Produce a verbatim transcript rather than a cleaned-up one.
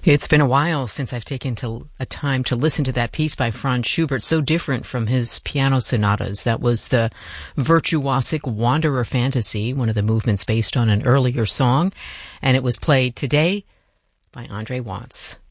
It's been a while since I've taken to a time to listen to that piece by Franz Schubert, so different from his piano sonatas. That was the virtuosic Wanderer Fantasy, one of the movements based on an earlier song, and it was played today by Andre Watts.